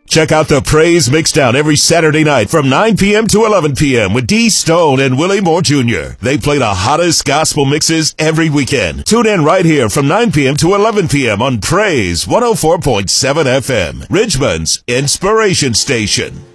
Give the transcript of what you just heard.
Check out the Praise Mixdown every Saturday night from 9 p.m. to 11 p.m. with D. Stone and Willie Moore Jr. They play the hottest gospel mixes every weekend. Tune in right here from 9 p.m. to 11 p.m. on Praise 104.7 FM, Richmond's Inspiration Station.